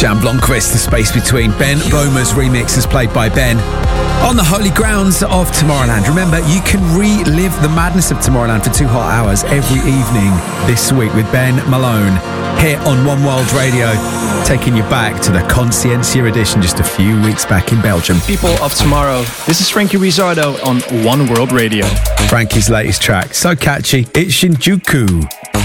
Jan Blomqvist, The Space Between. Ben Boma's remix is played by Ben on the holy grounds of Tomorrowland. Remember, you can relive the madness of Tomorrowland for 2 hot hours every evening this week with Ben Malone here on One World Radio, taking you back to the Conscientia edition just a few weeks back in Belgium. People of tomorrow, this is Frankie Rizzardo on One World Radio. Frankie's latest track, so catchy, it's Shinjuku.